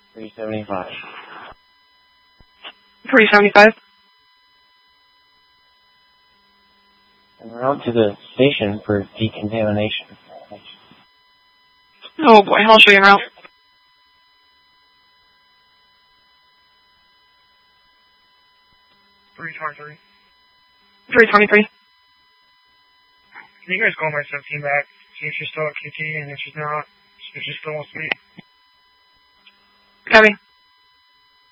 375. 375. En route to the station for decontamination. Oh boy, I'll show you en route. 323. 323. Can you guys call my 17 back? See if she's still at QT, and if she's not, if she still wants to meet. Copy.